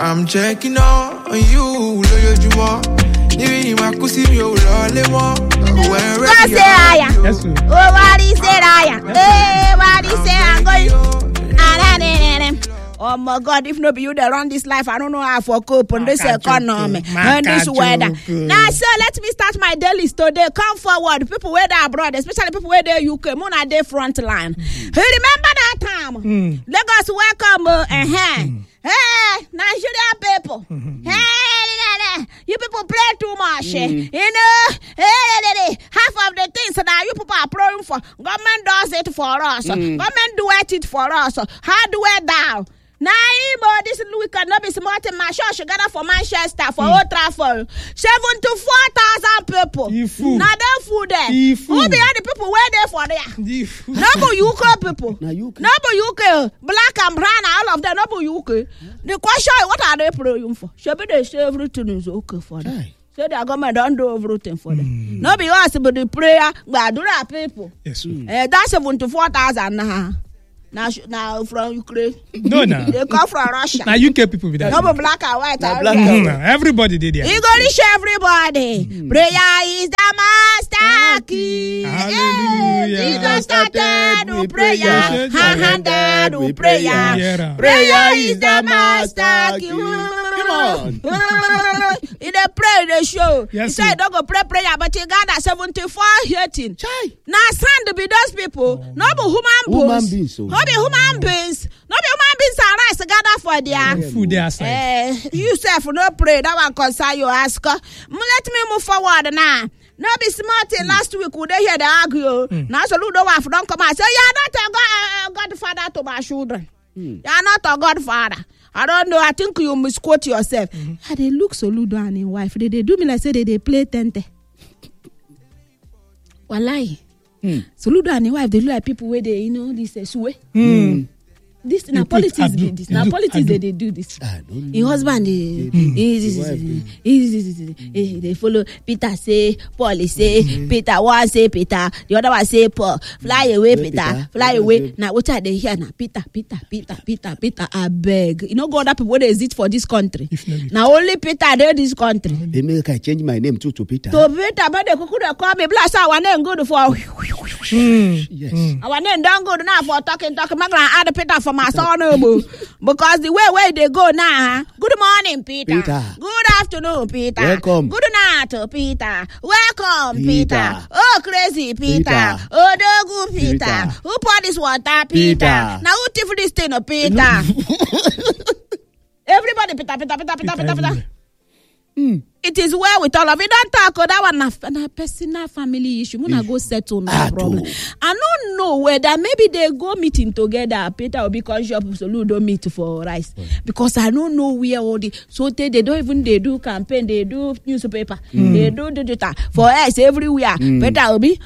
I'm checking on you, Loyojuma. Even if I could see you, Lolemo. Go say I am. Yes, sir. Oh, what he said I am. Hey, what he say I'm going. Oh my God, if not be you that run this life, I don't know how for cope on this economy and this weather. Now, sir, let me start my daily today. Come forward. People where they are abroad, especially people where they are UK, more than their front line. You remember that time? Lagos welcome. Hey, Nigeria people. Hey, you people play too much. You know, half of the things that you people are praying for, government does it for us. Government do it for us. How do it down? Now, this week cannot be smart in my church. Gather for Manchester for Old Trafford. 74,000 people. Now, they food there. Who be the people where they for there? No, UK people. No, UK. Black and brown, all of them. No, UK. The question is, what are they praying for? Should they say everything is okay for them? So the government don't do everything for them. No, be us, but the prayer, but do that people. Yes, that's 74,000 now. Now from Ukraine. No. They come from Russia. Now UK people with that. No, but black and white. Everybody did it. English everybody. Prayer is the master key. Hallelujah. Jesus started with prayer. Handed with prayer. Prayer is the master key. Come on. In the pray the show. Yes, he said don't go pray prayer, but you got that 74 hating. Now sand be those people. No be human beings. No be human beings. No be human beings are rice gather for their food their side. You say for no pray, that one concern you ask. Let me move forward now. No be smart. Last week we they hear the argue. Now so Ludo wife don't come and say you're not a godfather to my children. You're not a godfather. I don't know. I think you misquote yourself. They look so Ludo and his wife. They do me like say they play tente. Wallahi. So Ludo and his wife, they look like people where they, this suwe. This na politics be this. Na politics they do this. Your husband they follow Peter say, Paul say, Peter one say Peter, the other one say Paul. Fly away, Peter, fly away. Now what are they here now? Peter. I beg. You know God up what is it for this country? Now only Peter there this country. They make I change my name to Peter. To Peter, but they could call me blast our name good for. Yes. Our name don't good now for talking. My grand add Peter for my son, because the way they go now. Good morning, Peter. Good afternoon, Peter. Welcome. Good night, Peter. Welcome, Peter. Oh, crazy Peter. Oh, dogu Peter. Who poured this water, Peter? Now who tiff this thing, Peter? Everybody, Peter. It is well with all of it. Don't talk that one a personal family issue. Muna go settle no problem. I don't know whether maybe they go meeting together. Peter will be conscious so Ludo meet for rice. Because I don't know where all the so they don't even they do campaign, they do newspaper, they do for us everywhere. Peter will be.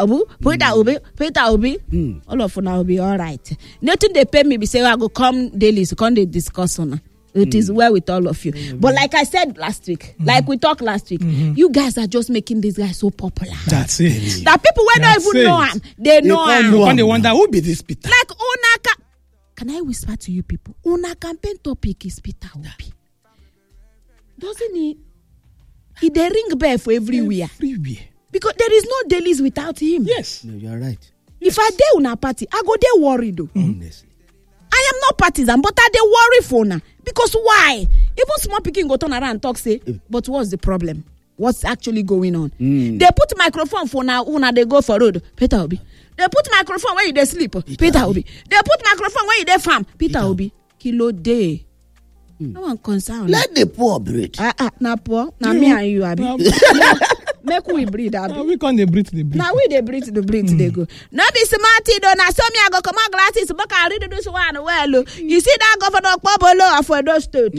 All of now will be all right. Nothing they pay me be say I go come daily, so come they discuss on. It is well with all of you. But like I said last week, like we talked last week, you guys are just making this guy so popular. That's it. That people when don't even know him, they know him. When they wonder who be this Peter. Like Unaka. Can I whisper to you people? Una campaign topic is Peter Obi. Doesn't he? He they ring bell for everywhere. Because there is no dailies without him. Yes. No, you are right. If I dare una party, I go there worried though. Honestly. I am not partisan, but I they worry for now. Because why? Even small picking go turn around and talk say, but what's the problem? What's actually going on? They put microphone for now, una they go for road. Peter Obi. They put microphone where you they sleep. Peter Obi. They put microphone where you they farm. Peter Obi. Kilo day. No one concern. Let the poor breathe. Na poor. Na me and you abi. Make we breathe abi. We can't they breathe. Now we they breathe they go. No be smarty though. Na so me I go come on glasses. But I read this one well. You see that governor Kpobolo of Edo State.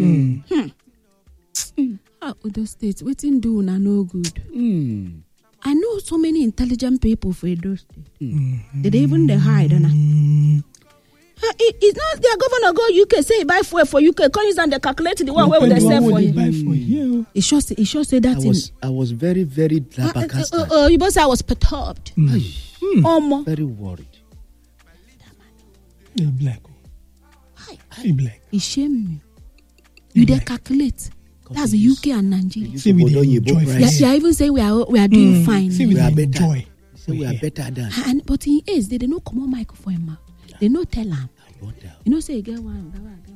Edo State. Wetin do na no good. I know so many intelligent people for Edo State. They even they hide na. It's not their governor go UK say buy fuel for UK. Can use and they calculate the one where they sell for you. It should say that I was very, very flabbergasted. You both say I was perturbed. Very worried. You're black. Hi. You're black. It shame me. You dey calculate. That's the UK and Nigeria. See, we dey enjoy. You are even saying we are doing fine. See, we dey enjoy. So we are better than. But in age, they no come on mic for him. They no tell him. You know, say you get one.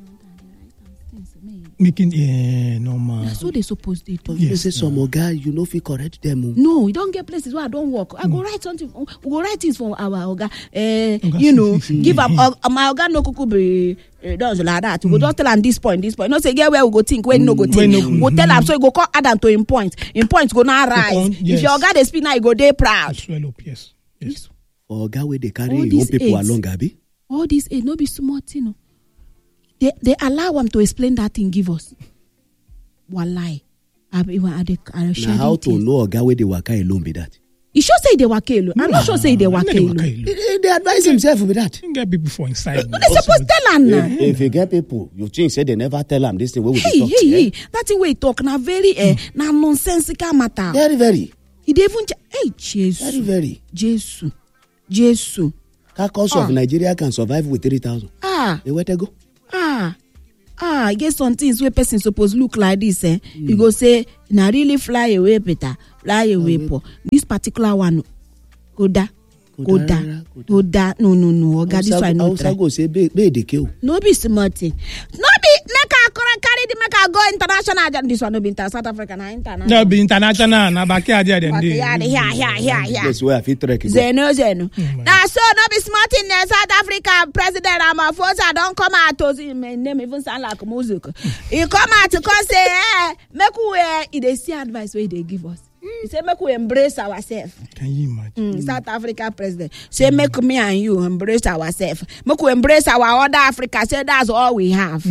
Making normal. That's what they supposed to do. You say some guy, you know, if you correct them. No, we don't get places where I don't work. I go write something. We go write things for our Oga. You know, give up my Oga no kuku does like that. We go just tell him this point. No say get where we go think. When no go think. We tell him so he go call Adam to him point. Him points go now rise. If your Oga they speak now, he go dey proud. Yes. Oga where they carry your own people along, Abi. All this aid no be smart, you know. They allow them to explain that thing, give us. Wallahi. Now how to know a guy where they waka alone be that? You sure say they waka alone? I'm not sure say they waka alone. They advise himself with that. You get people for inside. No, they supposed tell them now. If you get people, you think say they never tell them this thing. Hey, that thing we talk now very na nonsensical matter. Very. He even Jesus. Very. Jesus. That cost of Nigeria can survive with 3,000. They where to go? I guess some things where person supposed look like this, you go say, na really fly away, Peter. Fly away, Paul. This particular one, go da. No. God, this one no try. Go say, be the kill. No be smarty. No be, carry the make go international. This one no be South Africa, na international. No be international, na backyard there then. Yeah. That's where I fit trek. Zeno. Now so no be smart in South Africa. President Ramaphosa don't come out to my name even sound like music. He come out to come say, make we they see advice where they give us. He say make we embrace ourselves. Can you imagine? South Africa president say make me and you embrace ourselves. Make we embrace our other Africa. Say that's all we have.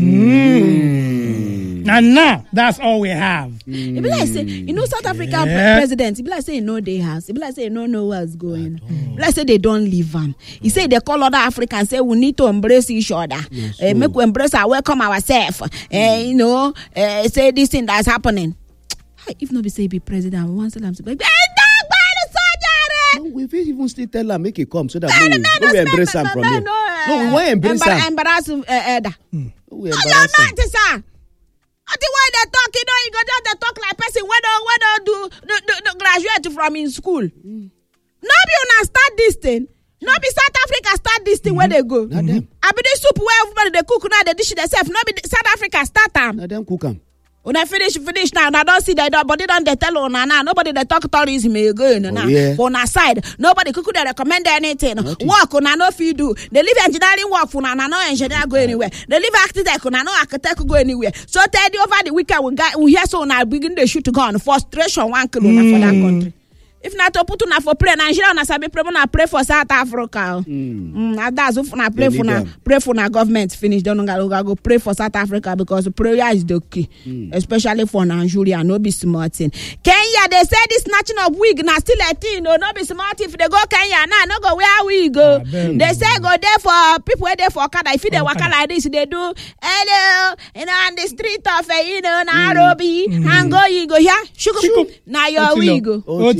Nah, that's all we have. It be like say, you know, South Africa president. It be like say, you know, they house. It be like say, you don't know what's going on. It be like say they don't live them. He say they call other Africans. Say we need to embrace each other. Make we embrace our welcome ourselves. You know, say this thing that's happening. If not be say be president, once I'm saying, no, we even still tell her make it come so that we embrace him from here. No, we want embrace him. Embarrass Eda. We embarrass him. I think when they talk, you know, you go down they talk like person when do graduate from in school. No be una start this thing. No be South Africa start this thing where they go. I be the soup where everybody they cook now they dish themselves. No be South Africa start them. Now them cook them. When I finish now, I don't see that, but they don't tell on now. Nobody they talk tourism again now. On our side, nobody could recommend anything. Work on no feed do. They leave engineering work for now. No engineer go anywhere. They leave architect on no architect go anywhere. So tell you over the weekend we hear so now begin the shoot to go on frustration 1 kilometer for that country. If not to put on for pray Nigeria na sabi pray na pray for South Africa. That's if na pray for na government finish don't go pray for South Africa because prayer is the key, especially for Nigeria. No be smart thing. Kenya they say this snatching of wig na still a thing. No be smart if they go Kenya now. No go where we go. They say go there for people where they for Okada. If they waka like this, they do hello, you know, on the street of Nairobi and go you go here. Shuku now your we go.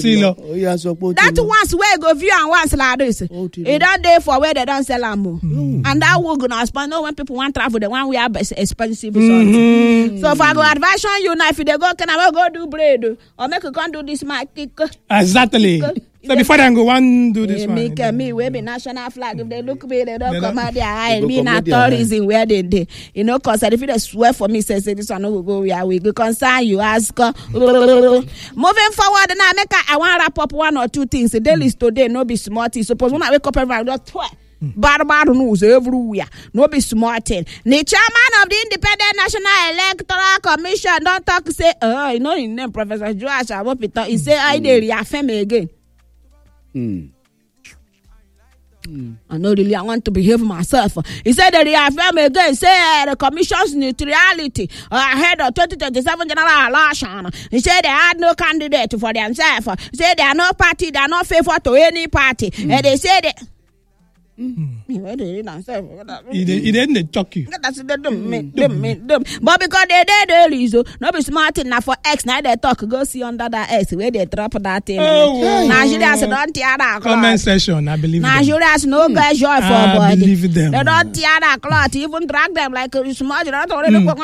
That once where go view and once like this. It don't there for where they don't sell them. And that will gonna spend when people want travel the one we have expensive. So if I go advise on you now if they go can I go do bread or make you come do this market. Exactly. So before they go one do this one. Make me we be national flag. If they look me, they don't come out their eye. Me not tourism where they did. You know, cause if they swear for me, say this one will go where we go concern you ask. Moving forward now, I want to wrap up one or two things. The daily is today, no be smarty. Suppose when I wake up every day, bad news everywhere. No be smarting. The chairman of the Independent National Electoral Commission don't talk say, you know his name, Professor Joash Awopito. He say I dey reaffirm again. I know really I want to behave myself. He said that reaffirm again, say the commission's neutrality ahead of 2027 general election. He said they had no candidate for themselves. He said they are no party, they are not favor to any party. And they said Where they did themselves. He didn't talk you. That's the dumb. But because they so no be smart enough for X. Now they talk. Go see under that X where they drop that thing. Nigerians don't tear that cloth. Comment section, I believe. Nigerians no guys joy for body. I believe them. They don't tear that cloth. Even drag them like a small. They say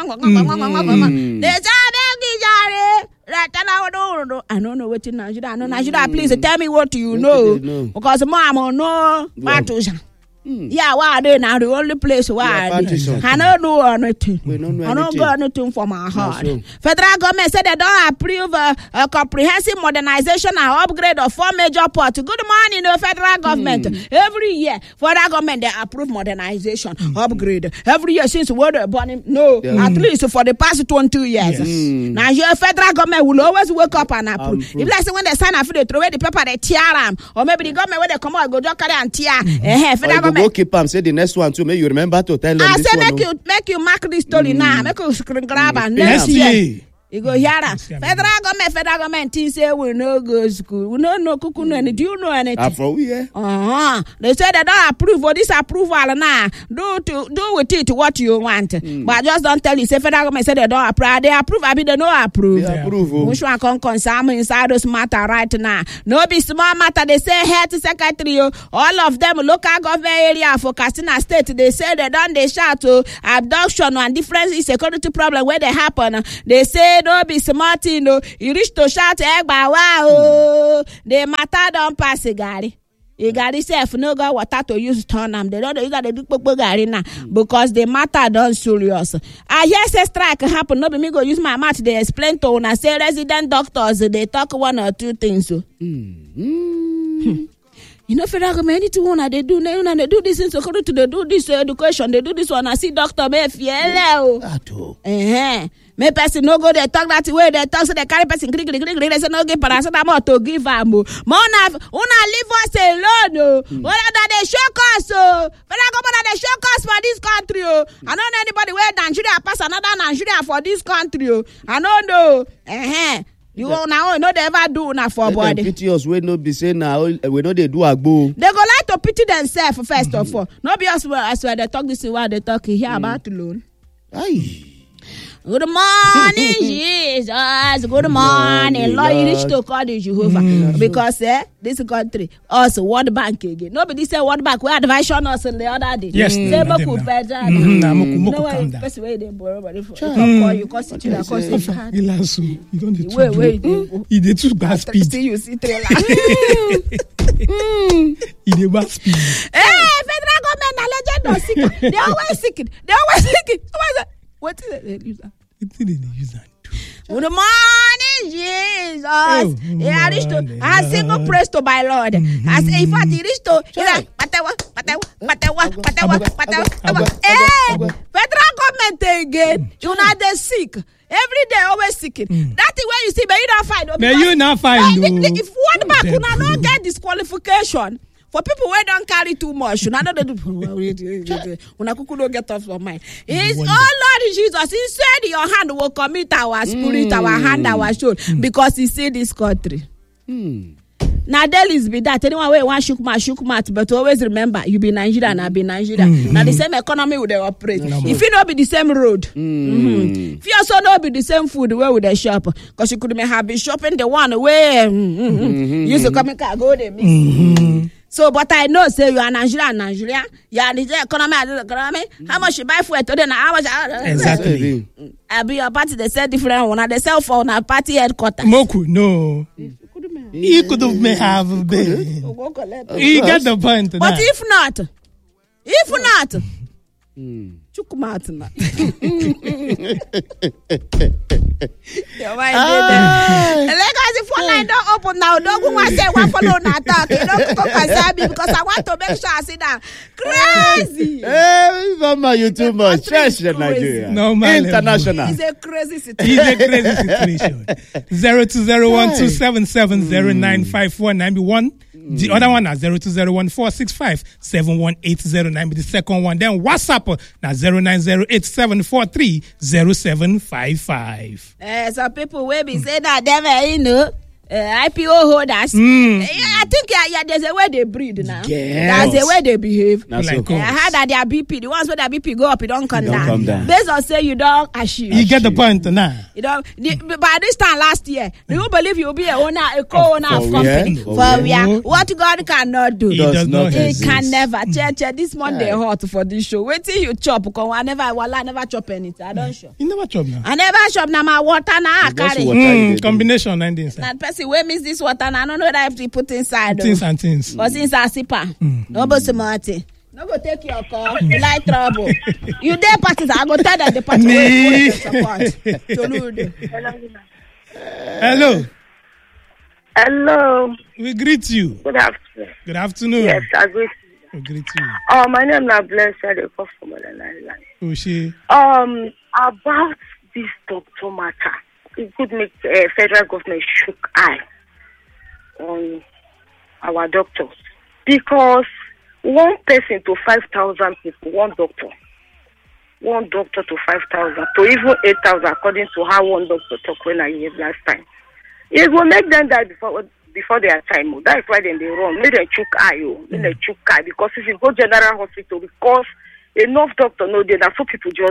I don't know what in Nigeria. I know Nigeria. Please tell me what you know, because mama no partition. Yeah, why are they now the only place where I don't know anything. I don't got anything for my heart. Federal government said they don't approve a comprehensive modernization and upgrade of 4 major ports. Good morning, federal government. Every year, federal government they approve modernization, upgrade. Every year since we were born, at least for the past 22 years. Now your federal government will always wake up and approve. If like when they sign after they throw away the paper, they tear them, or maybe the government when they come out go just carry and tear. Federal go keep am say the next one too. May you remember to tell them I this say one. make you mark this story now. Make you grab and next year. You go here. Federal government say we no go school. We no kuku no any. Do you know anything? For we They say they don't approve or disapproval now. Do with it what you want. But just don't tell you. Say federal government say they don't approve. They approve. I mean they no approve. They approve. Which one can concern inside those matter right now? No be small matter. They say health secretary. All of them local government area for Katsina State. They say they done they shout to abduction and different security problem where they happen. They say no be smart, you reach to shout wow. The matter don't pass a gari. A gari self no got water to use turn them. They don't use that they do gari now because the matter don't serious. I hear say strike happen. No be me go use my mouth. They explain to una say resident doctors they talk 1 or 2 things. You know, federal government, anything one they do this in security, they do this education, they do this one. I see Dr. Befiele. Me person no go they talk that way, they talk so they carry person they say no give paracetamol to give am. Una leave us alone. What that they shock us federal government they shock us for this country. I don't know anybody where Nigeria pass another Nigeria for this country. I don't know. You now know they ever do na for body. Pity us we no be say now we know they do agbo. They go like to pity themselves first of all. No be us I swear they talk this while they talk here about loan. Aye. Good morning, Jesus. Good morning, Lord. You reach to call the Jehovah because this country also World Bank again. Nobody say World Bank. We advise on us on the other day. Yes, say Moku better. No way. First way they borrow money for you. Cost it. You don't need to wait. He did too bad speed. See you see trailer. He did bad speed. Federal government are legend or sick. They always sick. What is it they use that? What did they use that? Good morning, Jesus. I reached to a single praise to my Lord. I say, in fact, he reached to federal government again. You know they sick. Every day, always sick. That thing where you see, but you don't find. But you not find. If one back, you not get disqualification. For people who don't carry too much, you know they do. When I don't get off your mind, it's oh Lord Jesus. He said your hand will commit our spirit, our hand, our soul, because He see this country. Now there is be that anyone where one shook mat, but always remember you be Nigerian, I be Nigerian. Now the same economy would they operate. If it not be the same road, if you also not be the same food, where would they shop? Because you could have been shopping the one where used to come and go there. So, but I know, say you are Nigeria. You are the economy. How much you buy for it today? How much? Exactly. I be your party. They sell different one. They sell for our party headquarters. Moku, no. He could have been. He get the point. But if not, Chukumatna. Legacy phone line don't open now. Don't go and say one follow na talk. You don't go concern me because I want to make sure I sit down. Crazy. Hey, Mama, you too much. Trash Nigeria. No, man. International. It's a crazy situation. 020127709549. The other one is 020146571809. The second one, then WhatsApp na 090874300755. Some people will be saying that them, IPO holders. I think there's a way they breed now. Yes. There's a way they behave. That's so cool. I heard that their BP, the ones where their BP go up, it don't come down. Come down. Based on say you don't achieve. You get the point now. You know, by this time last year, do you believe you'll be a co-owner of company? What God cannot do, He does not He exist. can never. This Monday hot for this show. Wait till you chop. Because I never chop anything. I don't show. You never chop now. I never shop na my water na I That's carry. what I did. Combination 19 cents. Na person wey miss this water na I don't know what I have to put inside. Things and things. But since I sipa, no go smarty. No go take your call. You like trouble. You there parties, I go tell them the party wey you support. Toludo. Hello. Hello. We greet you. Good afternoon. Good afternoon. Yes, I greet you. We greet you. My name is Blessed. I come from Island. Oshé. About this doctor matter, it could make federal government shook eye on our doctors because one person to 5,000 people, one doctor to 5,000 to even 8,000 according to how one doctor talked when I heard last time. It will make them die before their time. That's why then they run. Make them chook eye. Make them chook eye because if you go general hospital, because enough doctor know that so people just